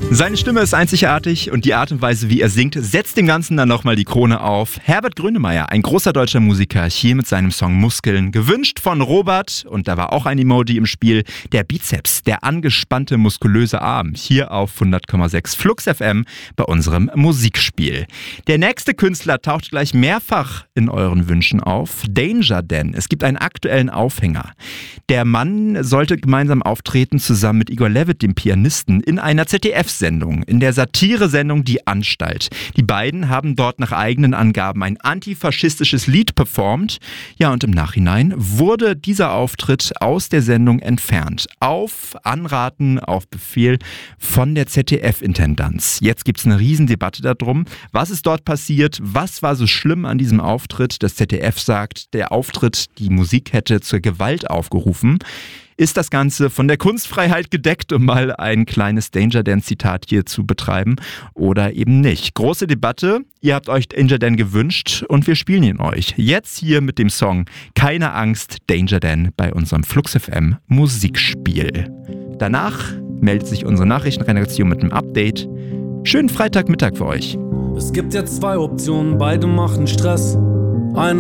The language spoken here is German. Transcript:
Seine Stimme ist einzigartig und die Art und Weise, wie er singt, setzt dem Ganzen dann nochmal die Krone auf. Herbert Grönemeyer, ein großer deutscher Musiker, hier mit seinem Song Muskeln, gewünscht von Robert, und da war auch ein Emoji im Spiel, der Bizeps, der angespannte, muskulöse Arm, hier auf 100,6 Flux FM bei unserem Musikspiel. Der nächste Künstler taucht gleich mehrfach in euren Wünschen auf, Danger Dan. Es gibt einen aktuellen Aufhänger. Der Mann sollte gemeinsam auftreten, zusammen mit Igor Levit, dem Pianisten, in einer ZDF-Sendung, in der Satire-Sendung Die Anstalt. Die beiden haben dort nach eigenen Angaben ein antifaschistisches Lied performt. Ja, und im Nachhinein wurde dieser Auftritt aus der Sendung entfernt. Auf Anraten, auf Befehl von der ZDF-Intendanz. Jetzt gibt es eine Riesendebatte darum. Was ist dort passiert? Was war so schlimm an diesem Auftritt? Das ZDF sagt, der Auftritt, die Musik hätte zur Gewalt aufgerufen. Ist das Ganze von der Kunstfreiheit gedeckt, um mal ein kleines Danger Dan-Zitat hier zu betreiben, oder eben nicht? Große Debatte. Ihr habt euch Danger Dan gewünscht und wir spielen ihn euch. Jetzt hier mit dem Song Keine Angst, Danger Dan bei unserem Flux FM Musikspiel. Danach meldet sich unsere Nachrichtenredaktion mit einem Update. Schönen Freitagmittag für euch. Es gibt jetzt 2 Optionen, beide machen Stress. Eine